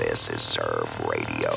This is Surf Radio.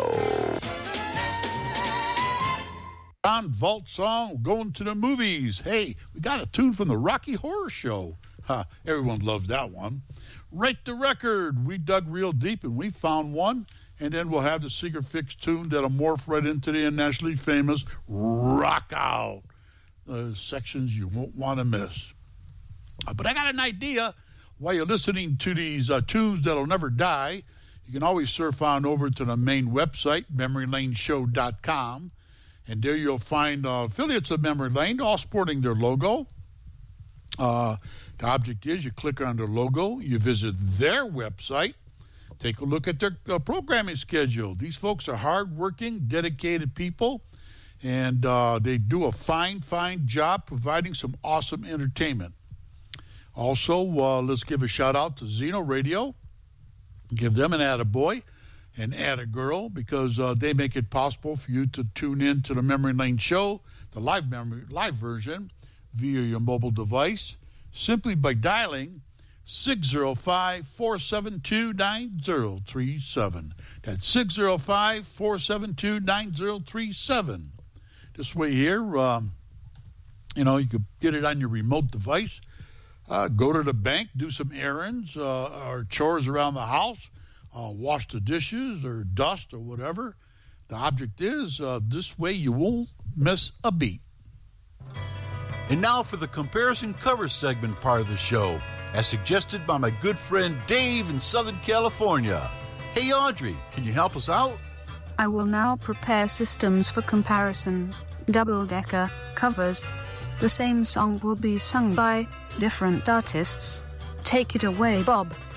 John Vault song, Going to the Movies. Hey, we got a tune from the Rocky Horror Show. Everyone loves that one. Rate the Record. We dug real deep and we found one. And then we'll have the Secret Fix tune that'll morph right into the internationally famous Rock Out. Sections you won't want to miss. But I got an idea. While you're listening to these tunes that'll never die, you can always surf on over to the main website, memorylaneshow.com. And there you'll find affiliates of Memory Lane, all sporting their logo. The object is you click on their logo, you visit their website, take a look at their programming schedule. These folks are hardworking, dedicated people, and they do a fine job providing some awesome entertainment. Also, let's give a shout-out to Zeno Radio. Give them an attaboy and attagirl because they make it possible for you to tune in to the Memory Lane Show, the live version, via your mobile device, simply by dialing 605-472-9037. That's 605-472-9037. This way here, you could get it on your remote device. Go to the bank, do some errands or chores around the house, wash the dishes or dust or whatever. The object is this way you won't miss a beat. And now for the comparison cover segment part of the show, as suggested by my good friend Dave in Southern California. Hey Audrey, can you help us out? I will now prepare systems for comparison. Double-decker covers. The same song will be sung by different artists. Take it away, Bob.